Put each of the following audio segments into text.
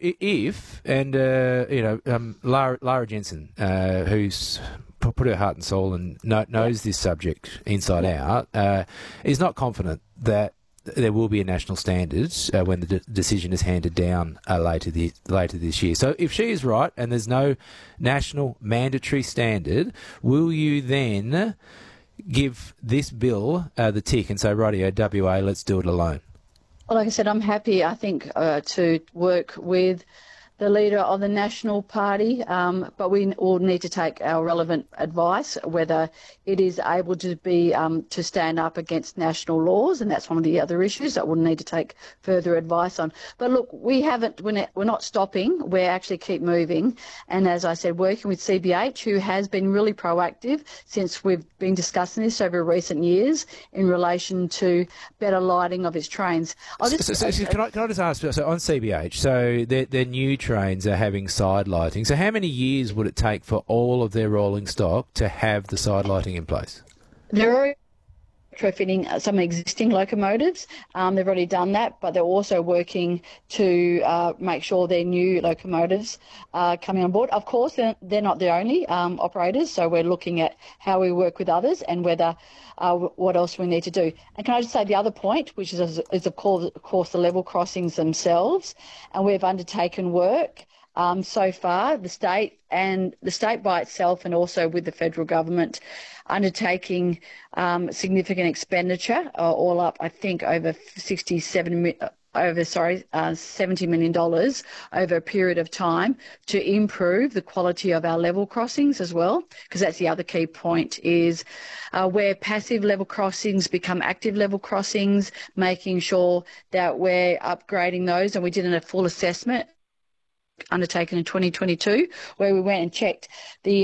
if, and Lara Jensen, who's put her heart and soul and knows this subject inside out, is not confident that there will be a national standard when the decision is handed down later this year. So if she is right and there's no national mandatory standard, will you then give this bill the tick and say, rightio, WA, let's do it alone? Well, like I said, I'm happy, I think, to work with the leader of the National Party, but we all need to take our relevant advice, whether it is able to be to stand up against national laws, and that's one of the other issues that we'll need to take further advice on. But look, we're not stopping, we're actually keep moving, and as I said, working with CBH, who has been really proactive since we've been discussing this over recent years in relation to better lighting of its trains. Can I just ask, so on CBH, so their new trains are having side lighting. So how many years would it take for all of their rolling stock to have the side lighting in place? They're already retrofitting some existing locomotives. They've already done that, but they're also working to make sure their new locomotives are coming on board. Of course, they're not the only operators, so we're looking at how we work with others and whether what else we need to do. And can I just say the other point, which is of course the level crossings themselves, and we've undertaken work so far, the state by itself and also with the federal government undertaking significant expenditure, all up, I think, over $70 million over a period of time to improve the quality of our level crossings as well, because that's the other key point is where passive level crossings become active level crossings, making sure that we're upgrading those. And we did a full assessment undertaken in 2022, where we went and checked the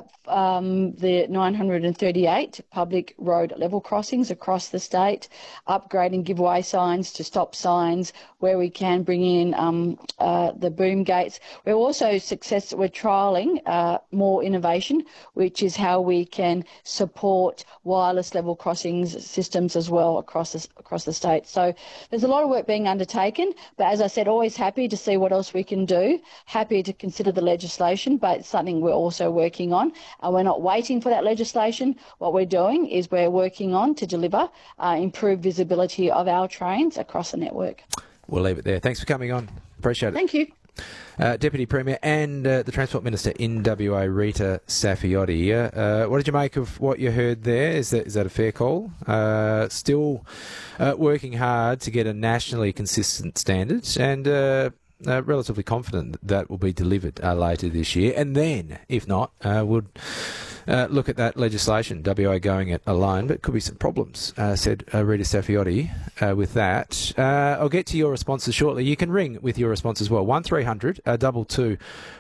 938 public road level crossings across the state, upgrading giveaway signs to stop signs, where we can bring in the boom gates. We're also we're trialling more innovation, which is how we can support wireless level crossings systems as well across the state. So there's a lot of work being undertaken, but as I said, always happy to see what else we can do. Happy to consider the legislation, but it's something we're also working on. We're not waiting for that legislation. What we're doing is we're working on to deliver improved visibility of our trains across the network. We'll leave it there. Thanks for coming on. Appreciate it. Thank you. Deputy Premier and the Transport Minister in WA, Rita Saffioti. What did you make of what you heard there? Is that a fair call? Still working hard to get a nationally consistent standard and relatively confident that will be delivered later this year. And then, if not, would look at that legislation, WA going it alone, but could be some problems, said Rita Saffioti with that. I'll get to your responses shortly. You can ring with your response as well. 1300 22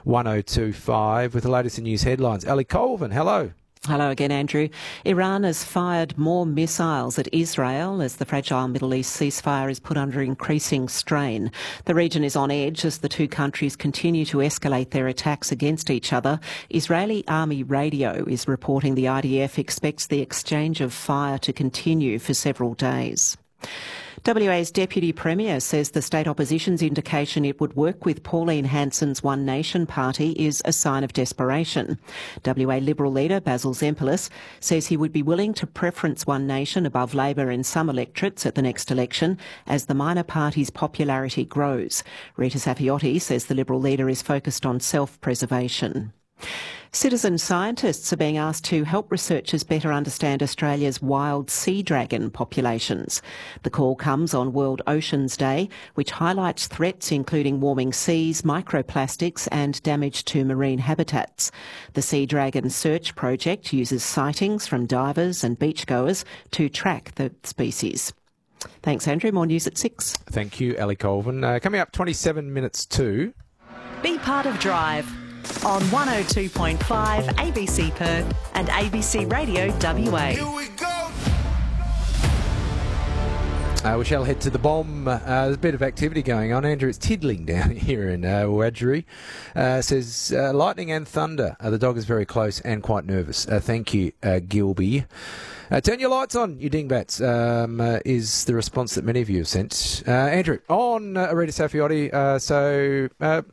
1025 with the latest in news headlines. Ali Colvin, hello. Hello again, Andrew. Iran has fired more missiles at Israel as the fragile Middle East ceasefire is put under increasing strain. The region is on edge as the two countries continue to escalate their attacks against each other. Israeli Army radio is reporting the IDF expects the exchange of fire to continue for several days. WA's Deputy Premier says the state opposition's indication it would work with Pauline Hanson's One Nation party is a sign of desperation. WA Liberal leader Basil Zempilas says he would be willing to preference One Nation above Labor in some electorates at the next election as the minor party's popularity grows. Rita Saffioti says the Liberal leader is focused on self-preservation. Citizen scientists are being asked to help researchers better understand Australia's wild sea dragon populations. The call comes on World Oceans Day, which highlights threats including warming seas, microplastics and damage to marine habitats. The Sea Dragon Search Project uses sightings from divers and beachgoers to track the species. Thanks, Andrew. More news at 6. Thank you, Ali Colvin. Coming up 27 minutes to... Be part of Drive on 102.5 ABC Perth and ABC Radio WA. Here we go. We shall head to the bomb. There's a bit of activity going on. Andrew, it's tiddling down here in Wiradjuri. Says lightning and thunder. The dog is very close and quite nervous. Thank you, Gilby. Turn your lights on, you dingbats, is the response that many of you have sent. Andrew, on Rita Saffioti,